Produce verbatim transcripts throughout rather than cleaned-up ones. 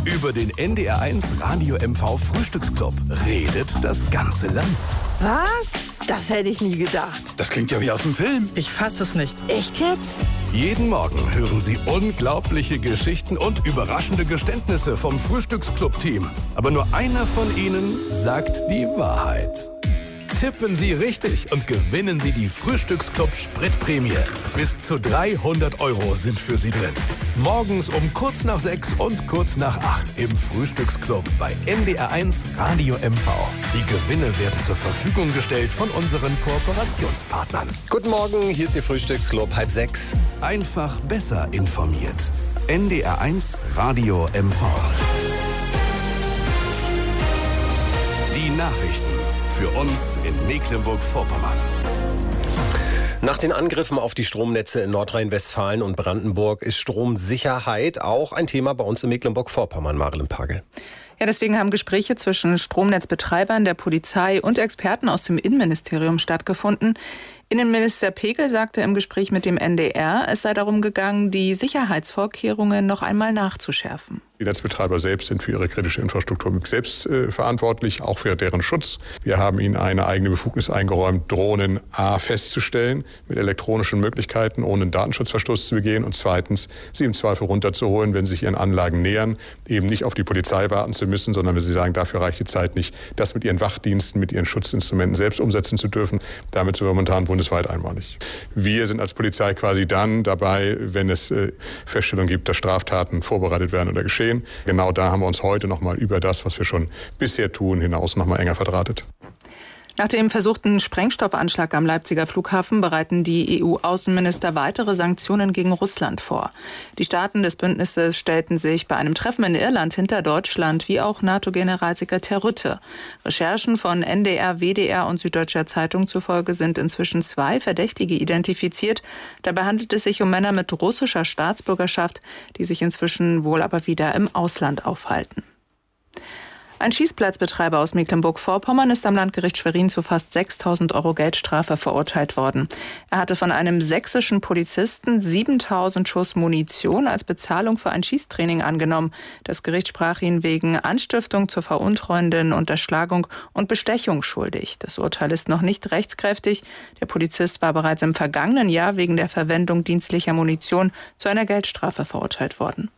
Über den N D R eins Radio M V Frühstücksclub redet das ganze Land. Was? Das hätte ich nie gedacht. Das klingt ja wie aus dem Film. Ich fasse es nicht. Echt jetzt? Jeden Morgen hören Sie unglaubliche Geschichten und überraschende Geständnisse vom Frühstücksclub-Team. Aber nur einer von ihnen sagt die Wahrheit. Tippen Sie richtig und gewinnen Sie die Frühstücksclub-Spritprämie. Bis zu dreihundert Euro sind für Sie drin. Morgens um kurz nach sechs und kurz nach acht im Frühstücksclub bei N D R eins Radio M V. Die Gewinne werden zur Verfügung gestellt von unseren Kooperationspartnern. Guten Morgen, hier ist Ihr Frühstücksclub, halb sechs. Einfach besser informiert. N D R eins Radio M V. Die Nachrichten für uns in Mecklenburg-Vorpommern. Nach den Angriffen auf die Stromnetze in Nordrhein-Westfalen und Brandenburg ist Stromsicherheit auch ein Thema bei uns in Mecklenburg-Vorpommern, Marilyn Pagel. Ja, deswegen haben Gespräche zwischen Stromnetzbetreibern, der Polizei und Experten aus dem Innenministerium stattgefunden. Innenminister Pegel sagte im Gespräch mit dem N D R, es sei darum gegangen, die Sicherheitsvorkehrungen noch einmal nachzuschärfen. Die Netzbetreiber selbst sind für ihre kritische Infrastruktur selbst äh, verantwortlich, auch für deren Schutz. Wir haben ihnen eine eigene Befugnis eingeräumt, Drohnen A festzustellen mit elektronischen Möglichkeiten, ohne einen Datenschutzverstoß zu begehen, und zweitens, sie im Zweifel runterzuholen, wenn sie sich ihren Anlagen nähern, eben nicht auf die Polizei warten zu müssen, sondern wenn sie sagen, dafür reicht die Zeit nicht, das mit ihren Wachdiensten, mit ihren Schutzinstrumenten selbst umsetzen zu dürfen. Damit sind wir momentan bundesweit einmalig. Wir sind als Polizei quasi dann dabei, wenn es äh, Feststellungen gibt, dass Straftaten vorbereitet werden oder geschehen. Genau da haben wir uns heute noch mal über das, was wir schon bisher tun, hinaus noch mal enger verdrahtet. Nach dem versuchten Sprengstoffanschlag am Leipziger Flughafen bereiten die E U-Außenminister weitere Sanktionen gegen Russland vor. Die Staaten des Bündnisses stellten sich bei einem Treffen in Irland hinter Deutschland wie auch NATO-Generalsekretär Rutte. Recherchen von N D R, W D R und Süddeutscher Zeitung zufolge sind inzwischen zwei Verdächtige identifiziert. Dabei handelt es sich um Männer mit russischer Staatsbürgerschaft, die sich inzwischen wohl aber wieder im Ausland aufhalten. Ein Schießplatzbetreiber aus Mecklenburg-Vorpommern ist am Landgericht Schwerin zu fast sechstausend Euro Geldstrafe verurteilt worden. Er hatte von einem sächsischen Polizisten siebentausend Schuss Munition als Bezahlung für ein Schießtraining angenommen. Das Gericht sprach ihn wegen Anstiftung zur veruntreuenden Unterschlagung und Bestechung schuldig. Das Urteil ist noch nicht rechtskräftig. Der Polizist war bereits im vergangenen Jahr wegen der Verwendung dienstlicher Munition zu einer Geldstrafe verurteilt worden.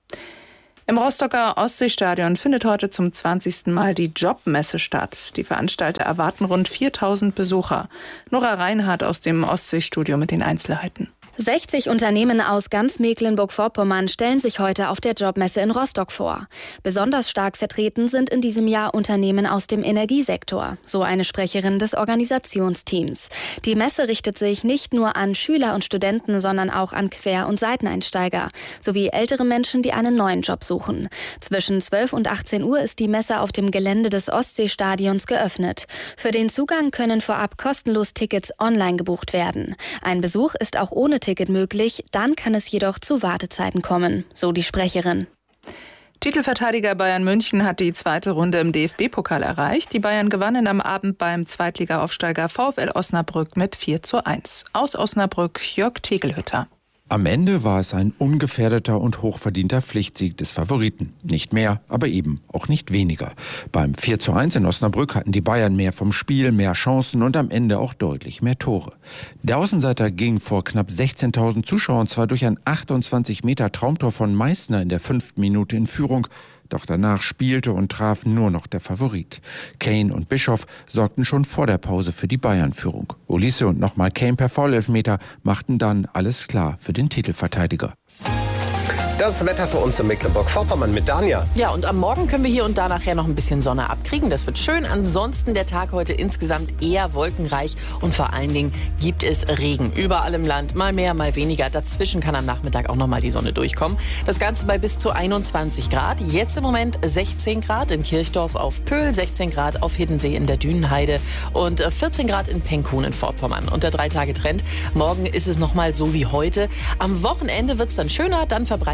Im Rostocker Ostseestadion findet heute zum zwanzigsten Mal die Jobmesse statt. Die Veranstalter erwarten rund viertausend Besucher. Nora Reinhardt aus dem Ostseestudio mit den Einzelheiten. sechzig Unternehmen aus ganz Mecklenburg-Vorpommern stellen sich heute auf der Jobmesse in Rostock vor. Besonders stark vertreten sind in diesem Jahr Unternehmen aus dem Energiesektor, so eine Sprecherin des Organisationsteams. Die Messe richtet sich nicht nur an Schüler und Studenten, sondern auch an Quer- und Seiteneinsteiger sowie ältere Menschen, die einen neuen Job suchen. Zwischen zwölf und achtzehn Uhr ist die Messe auf dem Gelände des Ostseestadions geöffnet. Für den Zugang können vorab kostenlos Tickets online gebucht werden. Ein Besuch ist auch ohne Ticket möglich, dann kann es jedoch zu Wartezeiten kommen, so die Sprecherin. Titelverteidiger Bayern München hat die zweite Runde im D F B-Pokal erreicht. Die Bayern gewannen am Abend beim Zweitliga-Aufsteiger VfL Osnabrück mit vier zu eins. Aus Osnabrück Jörg Tegelhütter. Am Ende war es ein ungefährdeter und hochverdienter Pflichtsieg des Favoriten. Nicht mehr, aber eben auch nicht weniger. Beim vier zu eins in Osnabrück hatten die Bayern mehr vom Spiel, mehr Chancen und am Ende auch deutlich mehr Tore. Der Außenseiter ging vor knapp sechzehntausend Zuschauern zwar durch ein achtundzwanzig Meter Traumtor von Meißner in der fünften Minute in Führung, doch danach spielte und traf nur noch der Favorit. Kane und Bischoff sorgten schon vor der Pause für die Bayern-Führung. Olise und nochmal Kane per Foulelfmeter machten dann alles klar für den Titelverteidiger. Das Wetter für uns in Mecklenburg-Vorpommern mit Dania. Ja, und am Morgen können wir hier und da nachher noch ein bisschen Sonne abkriegen. Das wird schön. Ansonsten der Tag heute insgesamt eher wolkenreich und vor allen Dingen gibt es Regen. Überall im Land, mal mehr, mal weniger. Dazwischen kann am Nachmittag auch noch mal die Sonne durchkommen. Das Ganze bei bis zu einundzwanzig Grad. Jetzt im Moment sechzehn Grad in Kirchdorf auf Pöhl, sechzehn Grad auf Hiddensee in der Dünenheide und vierzehn Grad in Penkhuhn in Vorpommern. Und der drei Tage Trend. Morgen ist es noch mal so wie heute. Am Wochenende wird es dann schöner, dann verbreitet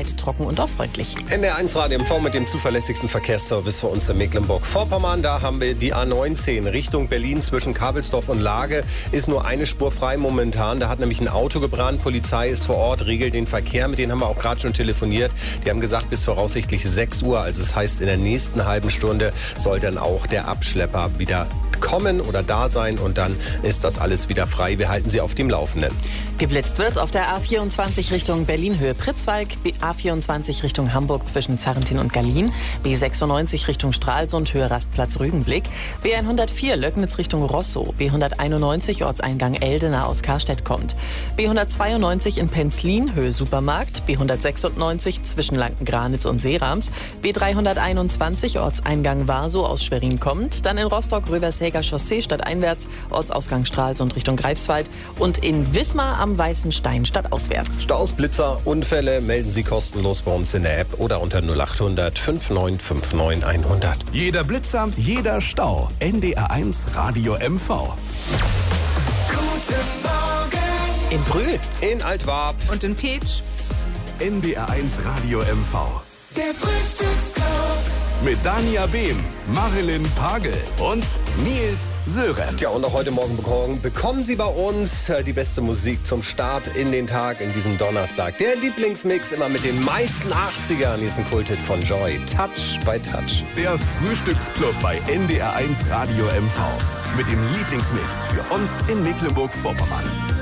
kalt, trocken und auch freundlich. N D R eins Radio M V mit dem zuverlässigsten Verkehrsservice für uns in Mecklenburg-Vorpommern. Da haben wir die A neunzehn Richtung Berlin zwischen Kabelsdorf und Lage. Ist nur eine Spur frei momentan. Da hat nämlich ein Auto gebrannt. Polizei ist vor Ort, regelt den Verkehr. Mit denen haben wir auch gerade schon telefoniert. Die haben gesagt, bis voraussichtlich sechs Uhr. Also es heißt, in der nächsten halben Stunde soll dann auch der Abschlepper wieder kommen oder da sein. Und dann ist das alles wieder frei. Wir halten Sie auf dem Laufenden. Geblitzt wird auf der A vierundzwanzig Richtung Berlin Höhe Pritzwalk, A vierundzwanzig Richtung Hamburg zwischen Zarrentin und Gallien, B sechsundneunzig Richtung Stralsund Höhe Rastplatz Rügenblick, B hundertvier Löcknitz Richtung Rosso, B hunderteinundneunzig Ortseingang Eldena aus Karstedt kommt, B hundertzweiundneunzig in Penzlin Höhe Supermarkt, B hundertsechsundneunzig zwischen Lanken-Granitz und Seerams, B dreihunderteinundzwanzig Ortseingang Warsow aus Schwerin kommt, dann in Rostock Rövershäger Chaussee stadteinwärts, Ortsausgang Stralsund Richtung Greifswald und in Wismar am Weißen Stein stadtauswärts. Staus, Blitzer, Unfälle melden Sie kostenlos bei uns in der App oder unter null achthundert fünfundneunzig neunundfünfzig hundert. Jeder Blitzer, jeder Stau. N D R eins Radio M V. Guten Morgen. In Brühl. In Altwarp. Und in Petsch. N D R eins Radio M V. Der Frühstücksclub. Mit Dania Behm, Marilyn Pagel und Nils Sörenz. Ja, und auch heute Morgen bekommen, bekommen Sie bei uns äh, die beste Musik zum Start in den Tag, in diesem Donnerstag. Der Lieblingsmix immer mit den meisten achtzigern. Hier ist ein Kulthit von Joy. Touch by Touch. Der Frühstücksclub bei N D R eins Radio M V. Mit dem Lieblingsmix für uns in Mecklenburg-Vorpommern.